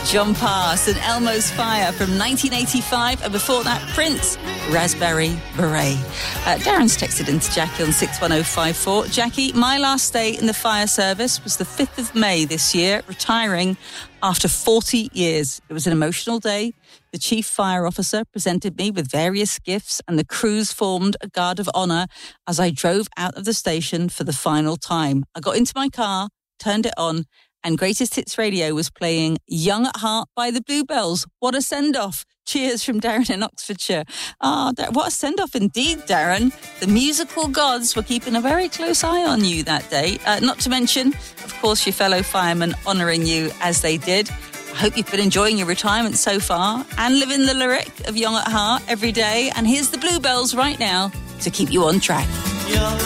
John Pass and Elmo's Fire from 1985, and before that, Prince, Raspberry Beret. Darren's texted into Jackie on 61054. Jackie, my last day in the fire service was the 5th of May this year, retiring after 40 years. It was an emotional day. The chief fire officer presented me with various gifts, and the crews formed a guard of honour as I drove out of the station for the final time. I got into my car, turned it on, and Greatest Hits Radio was playing Young at Heart by the Bluebells. What a send-off. Cheers from Darren in Oxfordshire. What a send-off indeed, Darren. The musical gods were keeping a very close eye on you that day. Not to mention, of course, your fellow firemen honouring you as they did. I hope you've been enjoying your retirement so far and living the lyric of Young at Heart every day. And here's the Bluebells right now to keep you on track.